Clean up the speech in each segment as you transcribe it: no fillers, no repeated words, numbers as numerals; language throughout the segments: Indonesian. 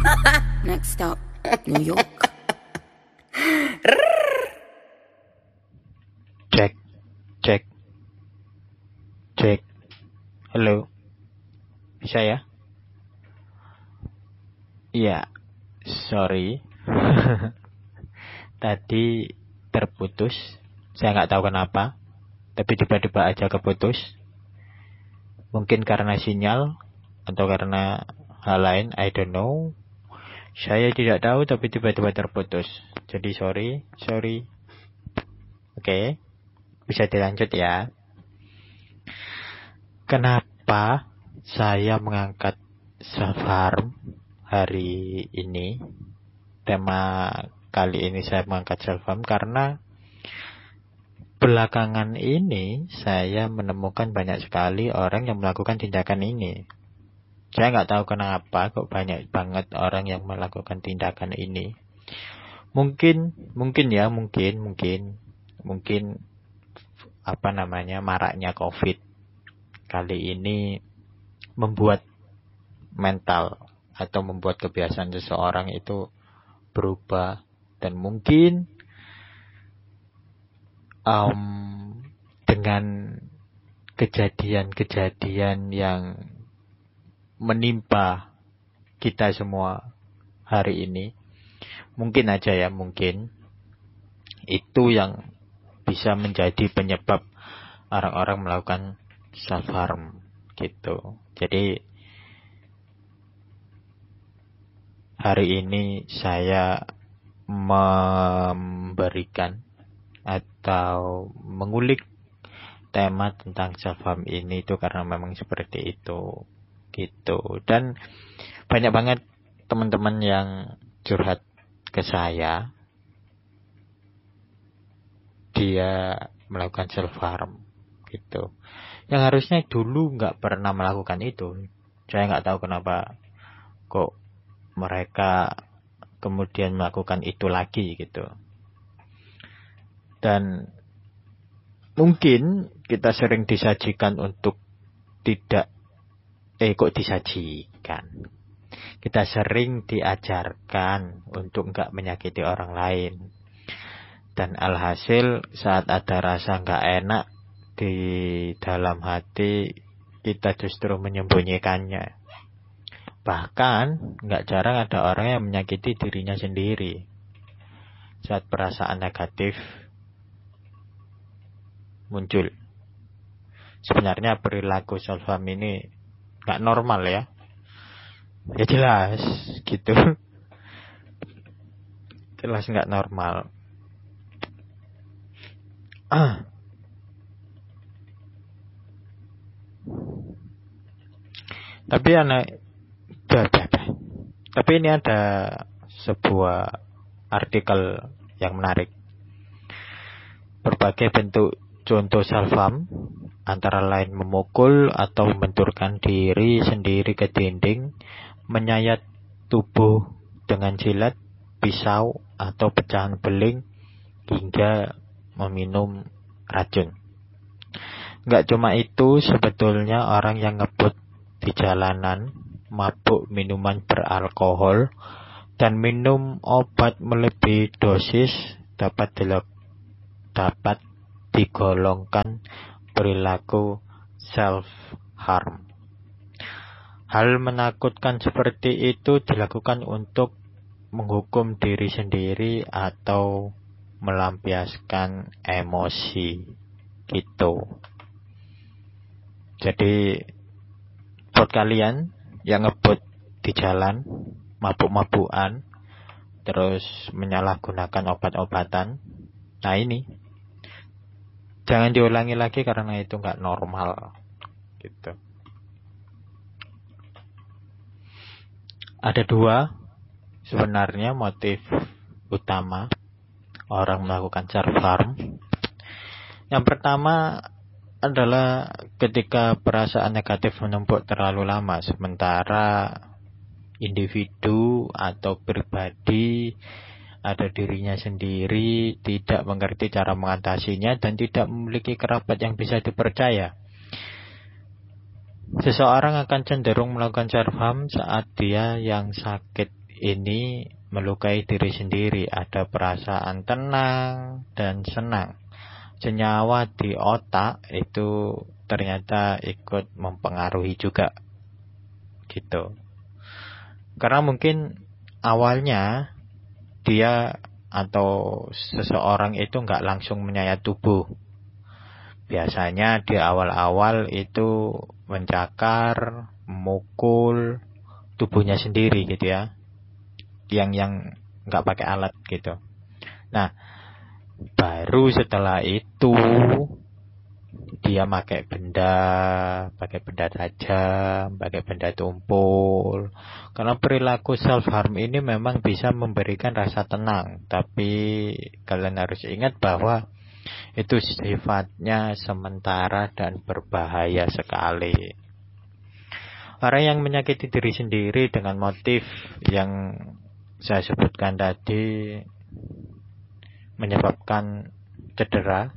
Next stop, New York. Cek, cek, cek. Halo, bisa ya? Iya, sorry. Tadi terputus. Saya nggak tahu kenapa, tapi tiba-tiba aja keputus. Mungkin karena sinyal atau karena hal lain, I don't know. Saya tidak tahu, tapi tiba-tiba terputus. Jadi sorry. Oke, bisa dilanjut ya. Kenapa saya mengangkat self-harm hari ini? Tema kali ini saya mengangkat self-harm karena belakangan ini saya menemukan banyak sekali orang yang melakukan tindakan ini. Saya nggak tahu kenapa kok banyak banget orang yang melakukan tindakan ini. Mungkin maraknya COVID kali ini membuat mental atau membuat kebiasaan seseorang itu berubah, dan mungkin dengan kejadian-kejadian yang menimpa kita semua hari ini, mungkin itu yang bisa menjadi penyebab orang-orang melakukan self-harm gitu. Jadi hari ini saya memberikan atau mengulik tema tentang self-harm ini itu karena memang seperti itu gitu. Dan banyak banget teman-teman yang curhat ke saya, dia melakukan self-harm gitu, yang harusnya dulu nggak pernah melakukan itu. Saya nggak tahu kenapa kok mereka kemudian melakukan itu lagi gitu. Dan mungkin kita sering disajikan untuk tidak disajikan. Kita sering diajarkan untuk enggak menyakiti orang lain. Dan alhasil saat ada rasa enggak enak di dalam hati, kita justru menyembunyikannya. Bahkan enggak jarang ada orang yang menyakiti dirinya sendiri saat perasaan negatif muncul. Sebenarnya perilaku self-harm ini enggak normal ya. Ya jelas gitu. Jelas enggak normal. Tapi ini ada sebuah artikel yang menarik. Berbagai bentuk contoh self-harm antara lain memukul atau membenturkan diri sendiri ke dinding, menyayat tubuh dengan jilat, pisau atau pecahan beling, hingga meminum racun. Enggak cuma itu, sebetulnya orang yang ngebut di jalanan, mabuk minuman beralkohol, dan minum obat melebihi dosis dapat digolongkan perilaku self-harm. Hal menakutkan seperti itu dilakukan untuk menghukum diri sendiri atau melampiaskan emosi gitu. Jadi buat kalian yang ngebut di jalan, mabuk-mabukan, terus menyalahgunakan obat-obatan, nah ini jangan diulangi lagi karena itu nggak normal gitu. Ada dua sebenarnya motif utama orang melakukan self-harm. Yang pertama adalah ketika perasaan negatif menumpuk terlalu lama, sementara individu atau pribadi ada dirinya sendiri, tidak mengerti cara mengatasinya, dan tidak memiliki kerabat yang bisa dipercaya. Seseorang akan cenderung melakukan self-harm saat dia yang sakit ini melukai diri sendiri. Ada perasaan tenang dan senang. Senyawa di otak itu ternyata ikut mempengaruhi juga. Gitu. Karena mungkin awalnya dia atau seseorang itu nggak langsung menyayat tubuh. Biasanya di awal-awal itu mencakar, memukul tubuhnya sendiri gitu ya. Yang nggak pakai alat gitu. Nah, baru setelah itu dia pakai benda tajam, pakai benda tumpul. Karena perilaku self harm ini memang bisa memberikan rasa tenang, tapi kalian harus ingat bahwa itu sifatnya sementara dan berbahaya sekali. Orang yang menyakiti diri sendiri dengan motif yang saya sebutkan tadi menyebabkan cedera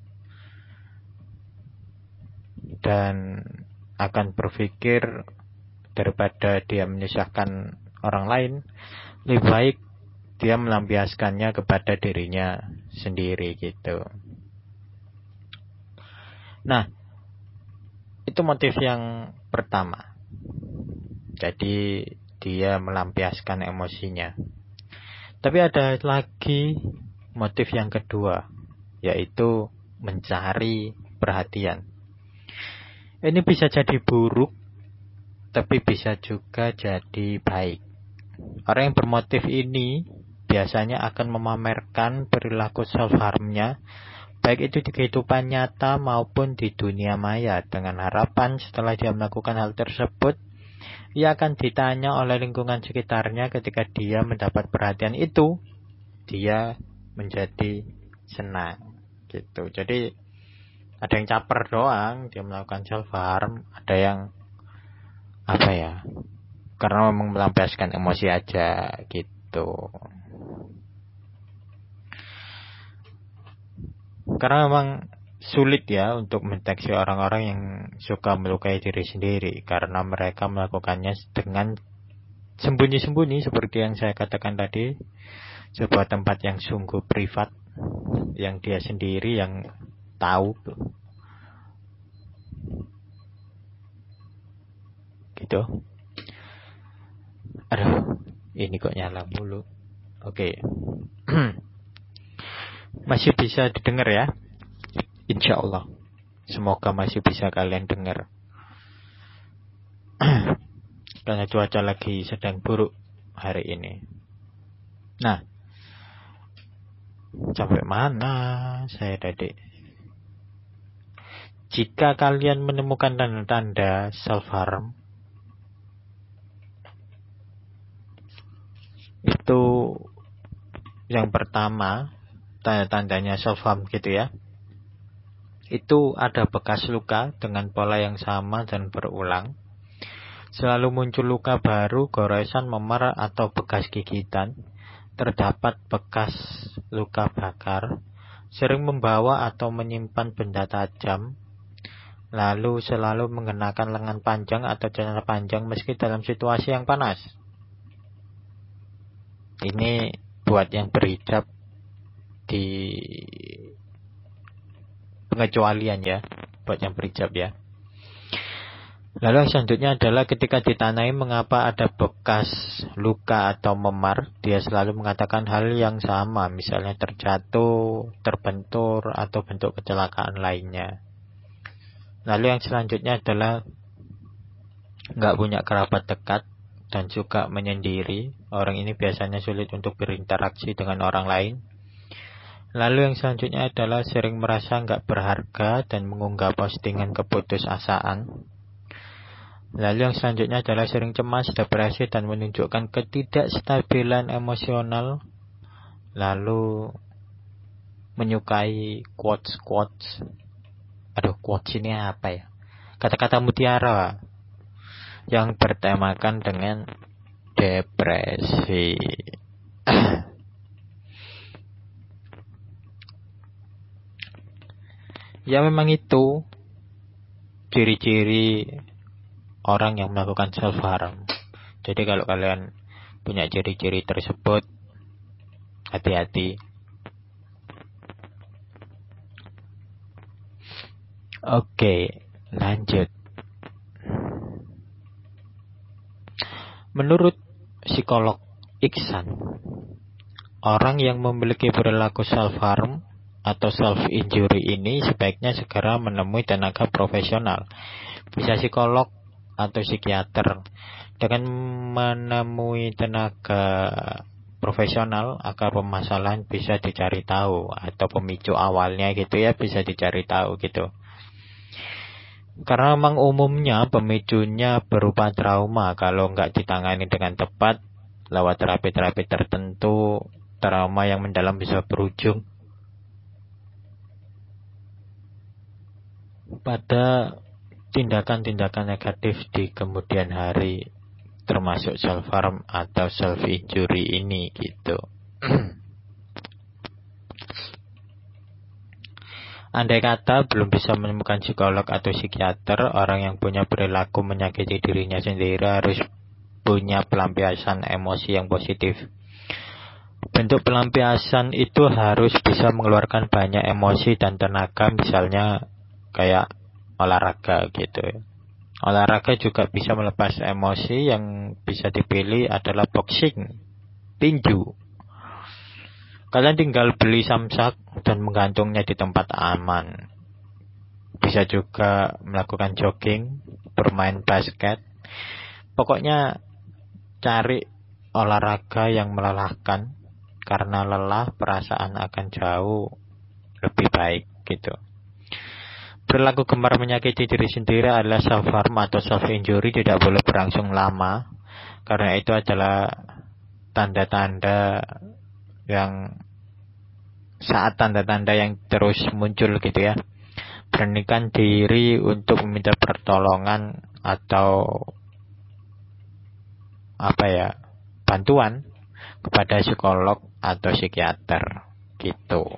dan akan berpikir daripada dia menyusahkan orang lain, lebih baik dia melampiaskannya kepada dirinya sendiri gitu. Nah, itu motif yang pertama. Jadi dia melampiaskan emosinya. Tapi ada lagi motif yang kedua, yaitu mencari perhatian. Ini bisa jadi buruk, tapi bisa juga jadi baik. Orang yang bermotif ini biasanya akan memamerkan perilaku self-harmnya, baik itu di kehidupan nyata maupun di dunia maya, dengan harapan setelah dia melakukan hal tersebut, ia akan ditanya oleh lingkungan sekitarnya. Ketika dia mendapat perhatian itu, dia menjadi senang gitu. Jadi ada yang caper doang, dia melakukan self harm, ada yang karena memang melampiaskan emosi aja gitu. Karena memang sulit ya untuk mendeteksi orang-orang yang suka melukai diri sendiri, karena mereka melakukannya dengan sembunyi-sembunyi seperti yang saya katakan tadi, sebuah tempat yang sungguh privat, yang dia sendiri yang tahu gitu. Aduh, ini kok nyala mulu. Oke. Masih bisa didengar ya? Insya Allah. Semoga masih bisa kalian dengar. Karena cuaca lagi sedang buruk hari ini. Nah, sampai mana saya tadi? Jika kalian menemukan tanda-tanda self-harm, itu yang pertama, tanda-tandanya self-harm gitu ya. Itu ada bekas luka dengan pola yang sama dan berulang. Selalu muncul luka baru, goresan, memar, atau bekas gigitan. Terdapat bekas luka bakar. Sering membawa atau menyimpan benda tajam. Lalu selalu mengenakan lengan panjang atau celana panjang meski dalam situasi yang panas. Ini buat yang berhijab di pengecualian ya, buat yang berhijab ya. Lalu selanjutnya adalah ketika ditanyai mengapa ada bekas luka atau memar, dia selalu mengatakan hal yang sama, misalnya terjatuh, terbentur, atau bentuk kecelakaan lainnya. Lalu yang selanjutnya adalah nggak punya kerabat dekat dan juga menyendiri. Orang ini biasanya sulit untuk berinteraksi dengan orang lain. Lalu yang selanjutnya adalah sering merasa nggak berharga dan mengunggah postingan keputusasaan. Lalu yang selanjutnya adalah sering cemas, depresi, dan menunjukkan ketidakstabilan emosional. Lalu menyukai quotes. Aduh, quotes ini apa ya? Kata-kata mutiara yang bertemakan dengan depresi. Ya memang itu ciri-ciri orang yang melakukan self-harm. Jadi kalau kalian punya ciri-ciri tersebut, hati-hati. Oke, lanjut. Menurut psikolog Iksan, orang yang memiliki perilaku self-harm atau self-injury ini sebaiknya segera menemui tenaga profesional, bisa psikolog atau psikiater. Dengan menemui tenaga profesional agar permasalahan bisa dicari tahu, atau pemicu awalnya gitu ya, bisa dicari tahu gitu. Karena memang umumnya pemicunya berupa trauma. Kalau nggak ditangani dengan tepat lewat terapi-terapi tertentu, trauma yang mendalam bisa berujung pada tindakan-tindakan negatif di kemudian hari, termasuk self-harm atau self-injury ini gitu. Andai kata belum bisa menemukan psikolog atau psikiater, orang yang punya perilaku menyakiti dirinya sendiri harus punya pelampiasan emosi yang positif. Bentuk pelampiasan itu harus bisa mengeluarkan banyak emosi dan tenaga, misalnya kayak olahraga gitu. Olahraga juga bisa melepas emosi, yang bisa dipilih adalah boxing, tinju. Kalian tinggal beli samsak dan menggantungnya di tempat aman. Bisa juga melakukan jogging, bermain basket. Pokoknya cari olahraga yang melelahkan, karena lelah perasaan akan jauh lebih baik gitu. Perilaku gemar menyakiti diri sendiri adalah self-harm atau self-injury, tidak boleh berlangsung lama, karena itu adalah tanda-tanda yang terus muncul gitu ya. Beranikan diri untuk meminta pertolongan atau bantuan kepada psikolog atau psikiater gitu.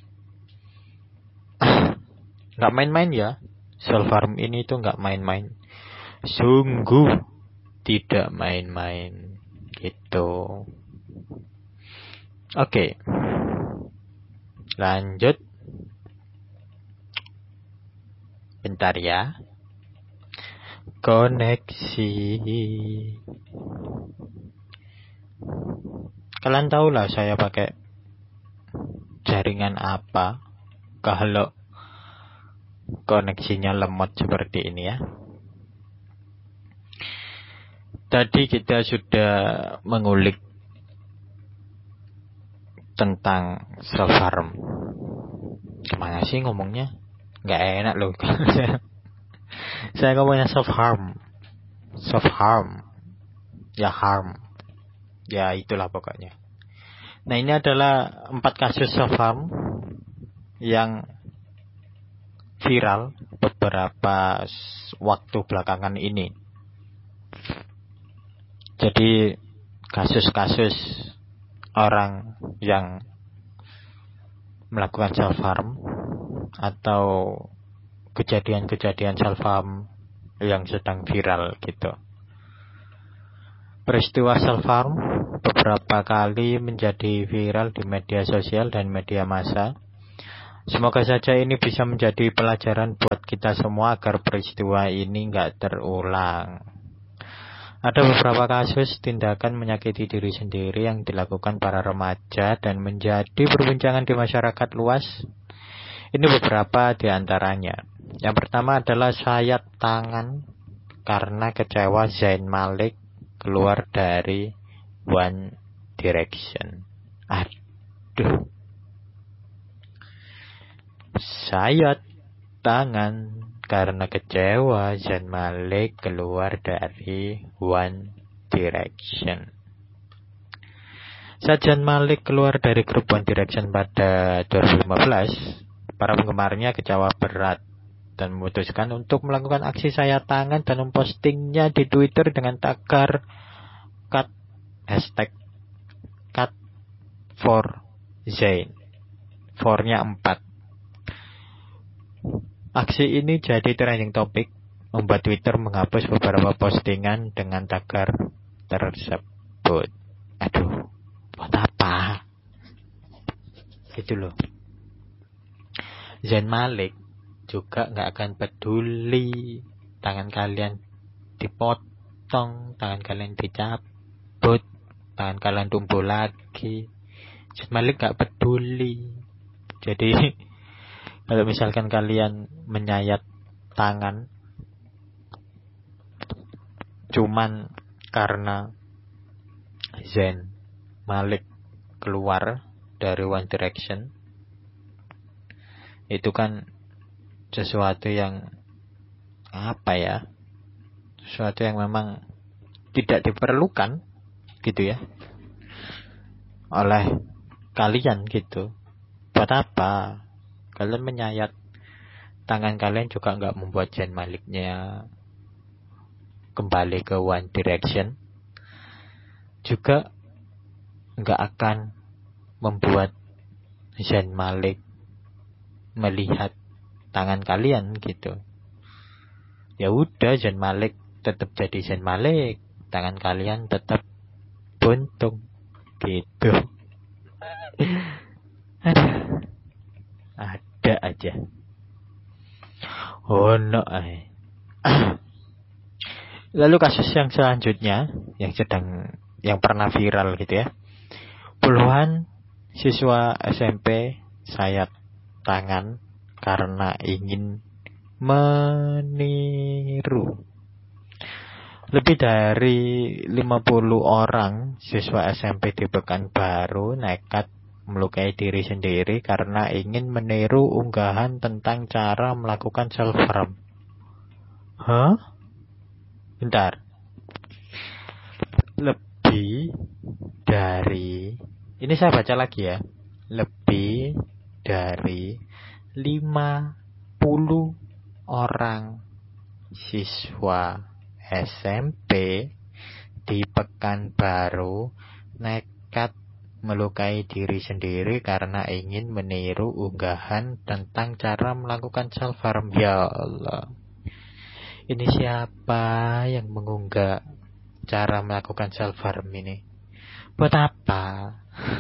Nggak main-main ya, self-harm ini tuh nggak main-main, sungguh tidak main-main gitu. Oke. Lanjut. Bentar ya. Koneksi. Kalian tahu lah saya pakai jaringan apa kalau koneksinya lemot seperti ini ya. Tadi kita sudah mengulik tentang self-harm. Kemana sih ngomongnya? Nggak enak loh. Saya ngomongnya self-harm. Ya harm. Ya itulah pokoknya. Nah, ini adalah 4 kasus self-harm yang viral beberapa waktu belakangan ini. Jadi kasus-kasus orang yang melakukan self-harm atau kejadian-kejadian self-harm yang sedang viral gitu. Peristiwa self-harm beberapa kali menjadi viral di media sosial dan media massa. Semoga saja ini bisa menjadi pelajaran buat kita semua agar peristiwa ini nggak terulang. Ada beberapa kasus tindakan menyakiti diri sendiri yang dilakukan para remaja dan menjadi perbincangan di masyarakat luas. Ini beberapa di antaranya. Yang pertama adalah sayat tangan karena kecewa Zayn Malik keluar dari One Direction. Aduh. Sayat tangan karena kecewa Zayn Malik keluar dari One Direction. Saat Zayn Malik keluar dari grup One Direction pada 2015, para penggemarnya kecewa berat dan memutuskan untuk melakukan aksi sayat tangan dan mempostingnya di Twitter dengan tagar #cut for Zayn. For-nya 4. Aksi ini jadi trending topik, membuat Twitter menghapus beberapa postingan dengan tagar tersebut. Aduh, buat apa? Gitu loh. Zain Malik juga nggak akan peduli tangan kalian dipotong, tangan kalian dicabut, tangan kalian tumbuh lagi. Zain Malik nggak peduli. Jadi kalau misalkan kalian menyayat tangan cuman karena Zain Malik keluar dari One Direction, itu kan sesuatu yang apa ya, sesuatu yang memang tidak diperlukan gitu ya oleh kalian gitu. Buat apa kalian menyayat tangan kalian juga nggak membuat Zain Maliknya kembali ke One Direction, juga nggak akan membuat Zain Malik melihat tangan kalian gitu. Ya udah, Zain Malik tetap jadi Zain Malik, tangan kalian tetap buntung gitu. Ada aja. Oh no. Lalu kasus yang selanjutnya yang pernah viral gitu ya. Puluhan siswa SMP sayat tangan karena ingin meniru. Lebih dari 50 orang siswa SMP di Pekanbaru nekat melukai diri sendiri karena ingin meniru unggahan tentang cara melakukan self-harm. Hah? Bentar. Lebih dari, ini saya baca lagi ya, lebih dari 50 orang siswa SMP di Pekanbaru nekat melukai diri sendiri karena ingin meniru unggahan tentang cara melakukan self-harm. Ya Allah, ini siapa yang mengunggah cara melakukan self-harm ini? Buat apa?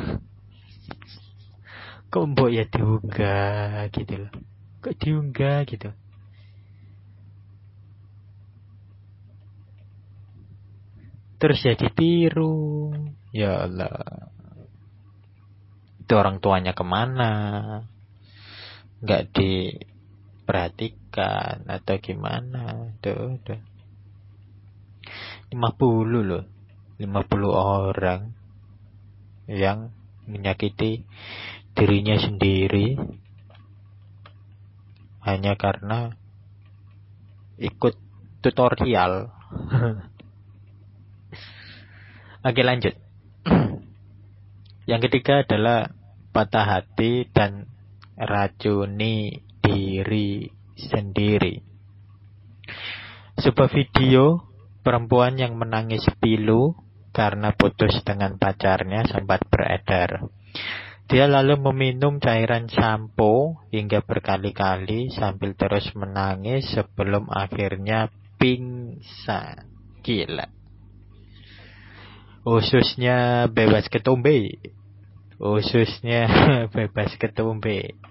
Kok mbok ya diunggah gitu loh. Kok diunggah gitu? Terus ya ditiru. Ya Allah. Itu orang tuanya kemana? Nggak diperhatikan atau gimana? Tuh. 50 loh. 50 orang yang menyakiti dirinya sendiri hanya karena ikut tutorial. Oke, lanjut. Yang ketiga adalah patah hati dan racuni diri sendiri. Sebuah video perempuan yang menangis pilu karena putus dengan pacarnya sempat beredar. Dia lalu meminum cairan sampo hingga berkali-kali sambil terus menangis sebelum akhirnya pingsan. Gila. Ususnya bebas ketumbe.